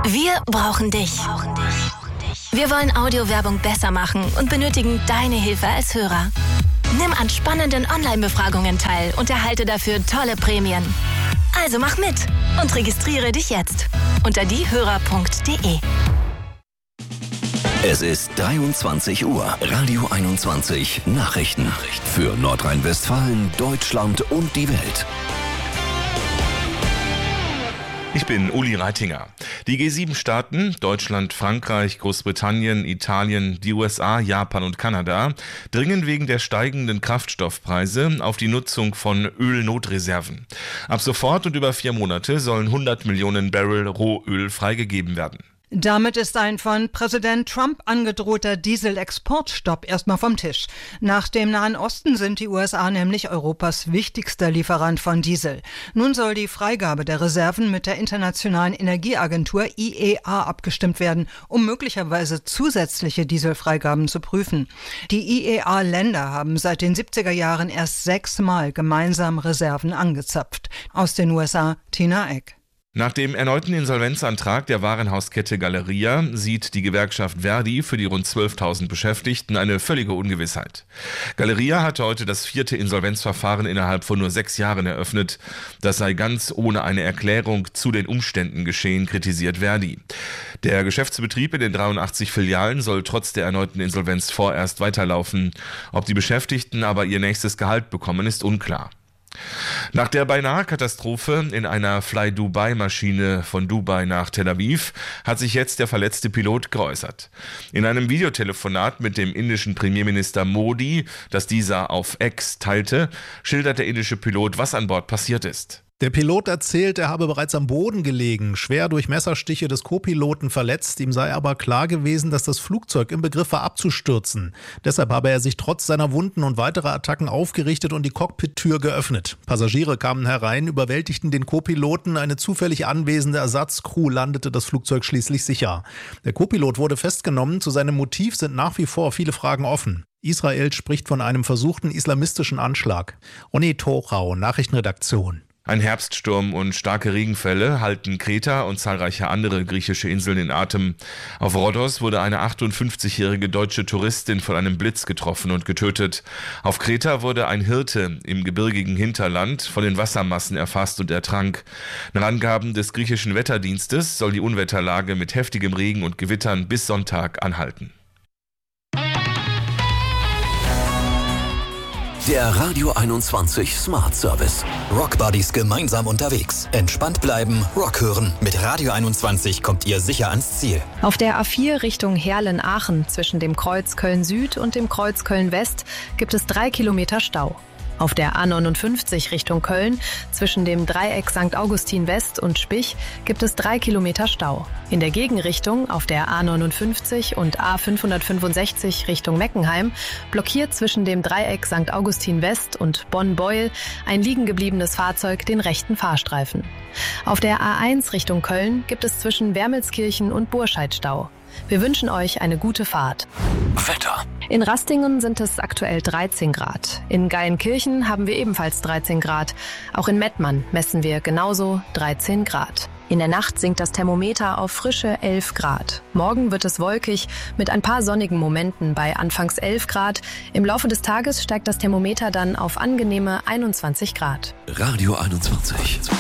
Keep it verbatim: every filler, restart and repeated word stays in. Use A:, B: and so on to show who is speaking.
A: Wir brauchen dich. Wir wollen Audiowerbung besser machen und benötigen deine Hilfe als Hörer. Nimm an spannenden Online-Befragungen teil und erhalte dafür tolle Prämien. Also mach mit und registriere dich jetzt unter diehörer punkt de.
B: Es ist dreiundzwanzig Uhr. Radio einundzwanzig Nachrichten. Für Nordrhein-Westfalen, Deutschland und die Welt.
C: Ich bin Uli Reitinger. Die G sieben Staaten, Deutschland, Frankreich, Großbritannien, Italien, die U S A, Japan und Kanada, dringen wegen der steigenden Kraftstoffpreise auf die Nutzung von Ölnotreserven. Ab sofort und über vier Monate sollen hundert Millionen Barrel Rohöl freigegeben werden.
D: Damit ist ein von Präsident Trump angedrohter Dieselexportstopp erstmal vom Tisch. Nach dem Nahen Osten sind die U S A nämlich Europas wichtigster Lieferant von Diesel. Nun soll die Freigabe der Reserven mit der Internationalen Energieagentur I E A abgestimmt werden, um möglicherweise zusätzliche Dieselfreigaben zu prüfen. Die I E A-Länder haben seit den siebziger Jahren erst sechsmal gemeinsam Reserven angezapft. Aus den U S A, Tina Eck.
C: Nach dem erneuten Insolvenzantrag der Warenhauskette Galeria sieht die Gewerkschaft Verdi für die rund zwölftausend Beschäftigten eine völlige Ungewissheit. Galeria hatte heute das vierte Insolvenzverfahren innerhalb von nur sechs Jahren eröffnet. Das sei ganz ohne eine Erklärung zu den Umständen geschehen, kritisiert Verdi. Der Geschäftsbetrieb in den dreiundachtzig Filialen soll trotz der erneuten Insolvenz vorerst weiterlaufen. Ob die Beschäftigten aber ihr nächstes Gehalt bekommen, ist unklar. Nach der Beinahe-Katastrophe in einer Fly-Dubai-Maschine von Dubai nach Tel Aviv hat sich jetzt der verletzte Pilot geäußert. In einem Videotelefonat mit dem indischen Premierminister Modi, das dieser auf X teilte, schildert der indische Pilot, was an Bord passiert ist.
E: Der Pilot erzählt, er habe bereits am Boden gelegen, schwer durch Messerstiche des Co-Piloten verletzt. Ihm sei aber klar gewesen, dass das Flugzeug im Begriff war abzustürzen. Deshalb habe er sich trotz seiner Wunden und weiterer Attacken aufgerichtet und die Cockpit-Tür geöffnet. Passagiere kamen herein, überwältigten den Co-Piloten. Eine zufällig anwesende Ersatzcrew landete das Flugzeug schließlich sicher. Der Co-Pilot wurde festgenommen. Zu seinem Motiv sind nach wie vor viele Fragen offen. Israel spricht von einem versuchten islamistischen Anschlag. Onni Torau, Nachrichtenredaktion.
C: Ein Herbststurm und starke Regenfälle halten Kreta und zahlreiche andere griechische Inseln in Atem. Auf Rhodos wurde eine achtundfünfzigjährige deutsche Touristin von einem Blitz getroffen und getötet. Auf Kreta wurde ein Hirte im gebirgigen Hinterland von den Wassermassen erfasst und ertrank. Nach Angaben des griechischen Wetterdienstes soll die Unwetterlage mit heftigem Regen und Gewittern bis Sonntag anhalten.
B: Der Radio einundzwanzig Smart Service.
F: Rockbuddies gemeinsam unterwegs. Entspannt bleiben, Rock hören. Mit Radio einundzwanzig kommt ihr sicher ans Ziel.
G: Auf der A vier Richtung Heerlen-Aachen zwischen dem Kreuz Köln-Süd und dem Kreuz Köln-West gibt es drei Kilometer Stau. Auf der A neunundfünfzig Richtung Köln zwischen dem Dreieck Sankt Augustin West und Spich gibt es drei Kilometer Stau. In der Gegenrichtung auf der A neunundfünfzig und A fünfhundertfünfundsechzig Richtung Meckenheim blockiert zwischen dem Dreieck Sankt Augustin West und Bonn-Beuel ein liegen gebliebenes Fahrzeug den rechten Fahrstreifen. Auf der A eins Richtung Köln gibt es zwischen Wermelskirchen und Burscheid Stau. Wir wünschen euch eine gute Fahrt.
B: Wetter.
G: In Rastingen sind es aktuell dreizehn Grad. In Geilenkirchen haben wir ebenfalls dreizehn Grad. Auch in Mettmann messen wir genauso dreizehn Grad. In der Nacht sinkt das Thermometer auf frische elf Grad. Morgen wird es wolkig mit ein paar sonnigen Momenten bei anfangs elf Grad. Im Laufe des Tages steigt das Thermometer dann auf angenehme einundzwanzig Grad.
B: Radio einundzwanzig.